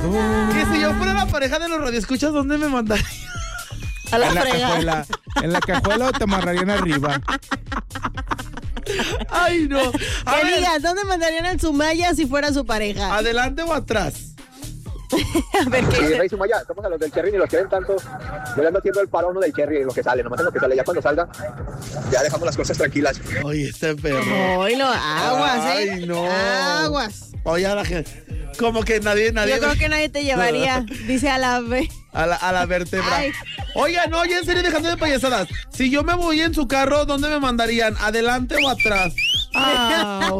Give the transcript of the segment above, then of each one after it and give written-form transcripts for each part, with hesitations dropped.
Que si yo fuera la pareja de los radioescuchas, ¿dónde me mandaría? A la En la frega. cajuela. En la cajuela o te amarrarían arriba. Ay, no. A Que ver, digas, ¿dónde mandarían al Sumaya si fuera su pareja? ¿adelante o atrás? A ver qué Sí, dice. Rey Sumaya, somos a los del Cherry ni los quieren tanto. Yo le ando haciendo el paro a uno del Cherry, lo que sale, nomás en lo que sale. Ya cuando salga, ya dejamos las cosas tranquilas. Oye, este perro. Oílo, aguas, Ay, no. Aguas. Oye, a la gente. Como que nadie. Yo creo que nadie te llevaría, dice a la B. A la vértebra. Ay. Oiga, no, ya en serio, dejando de payasadas. Si yo me voy en su carro, ¿dónde me mandarían? ¿Adelante o atrás? Ah.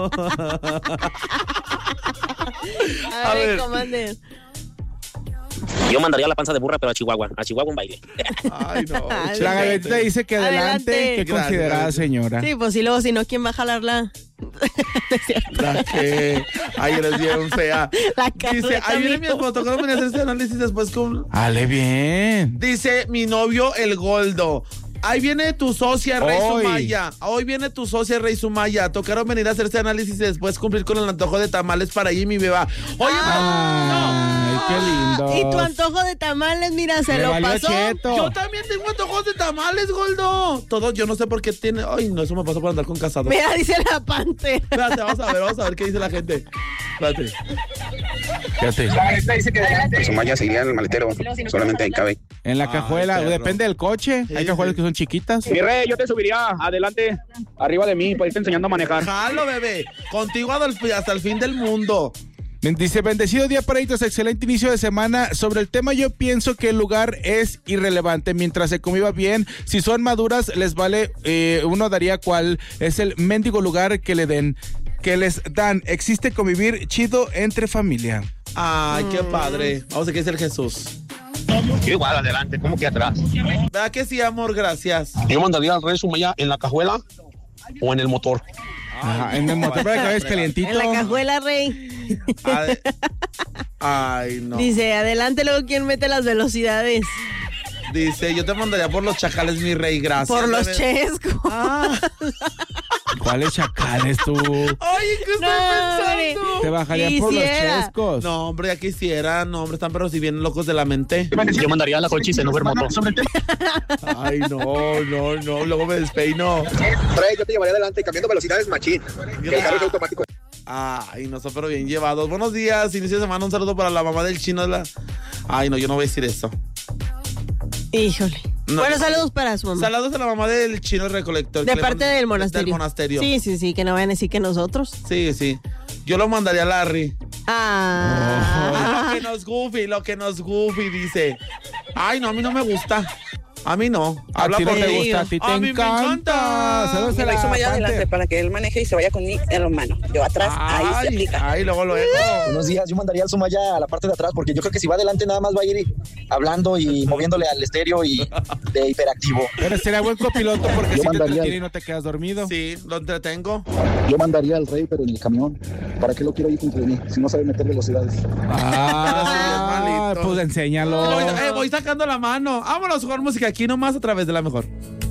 A ver, ver. comanden. Yo mandaría la panza de burra, pero a Chihuahua un baile. Ay, no. La galletita dice que adelante. Adelante. Qué Gracias, considerada gracias. señora. Sí, pues y luego, si no, ¿quién va a jalarla? La que. Ay, eres bien fea. La cara Dice, ahí viene mi esposo, ¿cómo me hacer este análisis después con. Hale bien. Dice mi novio el Goldo. Ahí viene tu socia Rey Hoy. Sumaya. Hoy viene tu socia Rey Sumaya. Tocaron venir a hacerse análisis y después cumplir con el antojo de tamales para ella y mi beba. Oye, Ay, qué lindo. Y tu antojo de tamales, mira, se Le lo valió pasó. cheto. yo también tengo antojos de tamales, Goldo. Todos, yo no sé por qué tiene. Ay, no, eso me pasó por andar con casado. Mira, dice la pantera. Espérate, vamos a ver qué dice la gente. Espérate. Fíjate. Sumaya se iría en el maletero, solamente ahí cabe. En la cajuela, perro. depende del coche. Sí, Hay cajuelas sí. que son chiquitas. Mi Rey, yo te subiría adelante, arriba de mí, para irte enseñando a manejar. Jalo, bebé. Contigo hasta el fin del mundo. Dice, bendecido día para ellos, excelente inicio de semana. Sobre el tema yo pienso que el lugar es irrelevante. Mientras se conviva bien, si son maduras les vale, uno daría cuál es el mendigo lugar que le den, que les dan. Existe convivir chido entre familia. Ay, qué padre. Vamos a ver qué dice el Jesús. Yo igual adelante, como que atrás. ¿Verdad que sí, amor? Gracias. Yo mandaría al Rey Sumaya en la cajuela o en el motor. Ajá, en el motor para que vayas calientito. En la cajuela, Rey. Ay, no. Dice, adelante, luego, ¿quién mete las velocidades? Dice, yo te mandaría por los chacales, mi rey, gracias. Por los bebé. chescos. Ah. ¿Cuáles chacales tú? Ay, ¿qué estoy pensando? Te bajarían por los Quisiera. chescos. No, hombre, ya quisiera. No, hombre, están pero si bien locos de la mente. Yo mandaría a la Colchis en Uber Moto. Ay, no. Luego me despeino. Rey, yo te llevaría adelante cambiando velocidades machín. Que el carro es automático. Ay, no, son pero bien llevados. Buenos días, inicio de semana. Un saludo para la mamá del chino. Ay, no, yo no voy a decir eso. Híjole. No. Bueno, saludos para su mamá. Saludos a la mamá del chino recolector. De que le parte manda- del monasterio. Del monasterio. Sí, que no vayan a decir que nosotros. Sí. Yo lo mandaría a Larry. Ah. Lo que nos goofy, dice. Ay, no, a mí no me gusta. A mí no. A ti no por te ti. gusta, a ti te A mí me encanta. encanta. Saludos a Me la hizo allá adelante Panther. para que él maneje y se vaya conmigo en los manos. Yo atrás, ahí se aplica. Ay, luego. Buenos días, yo mandaría al Sumaya a la parte de atrás porque yo creo que si va adelante nada más va a ir hablando y moviéndole al estéreo y de hiperactivo. Pero sería buen copiloto porque Yo si te mandaría entretiene el- y no te quedas dormido. Sí, lo entretengo. Yo mandaría al Rey, pero en el camión. ¿Para qué lo quiero ir junto de mí? Si no sabe meter velocidades. Ah, malito. pues enséñalo. Voy sacando la mano. Vámonos con música aquí nomás a través de la mejor.